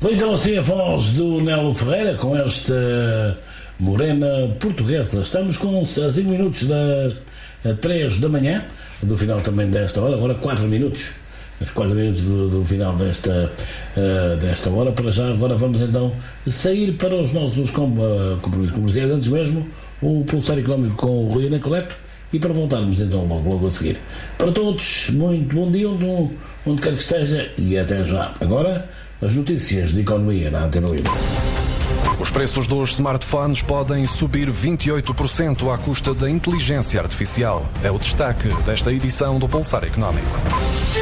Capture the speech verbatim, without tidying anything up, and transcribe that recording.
Foi então assim a voz do Nelo Ferreira com esta morena portuguesa. Estamos com a cinco minutos das três da manhã, do final também desta hora, agora quatro minutos. Os quatro minutos do, do final desta, uh, desta hora. Para já, agora vamos então sair para os nossos compromissos comerciais. Antes mesmo, o Pulsar Económico com o Rui Anacleto. E para voltarmos então logo, logo a seguir. Para todos, muito bom dia onde, onde quer que esteja e até já. Agora, as notícias de economia na Antena Livre. Os preços dos smartphones podem subir vinte e oito por cento à custa da inteligência artificial. É o destaque desta edição do Pulsar Económico.